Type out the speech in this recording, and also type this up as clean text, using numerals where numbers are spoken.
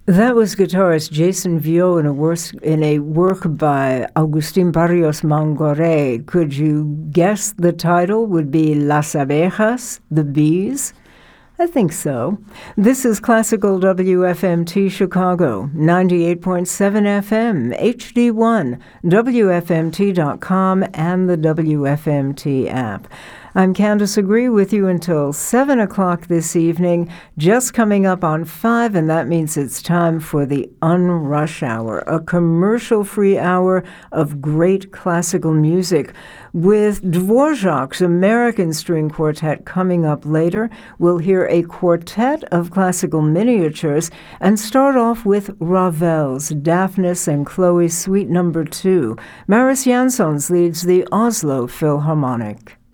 That was guitarist Jason Viau in a work by Agustín Barrios Mangoré. Could you guess the title would be Las Abejas, the Bees? I think so. This is Classical WFMT Chicago, 98.7 FM, HD1, WFMT.com, and the WFMT app. I'm Candace Agree with you until 7 o'clock this evening, just coming up on 5, and that means it's time for the Unrush Hour, a commercial-free hour of great classical music. With Dvorak's American String Quartet coming up later, we'll hear a quartet of classical miniatures and start off with Ravel's Daphnis and Chloe Suite No. 2. Maris Jansons leads the Oslo Philharmonic.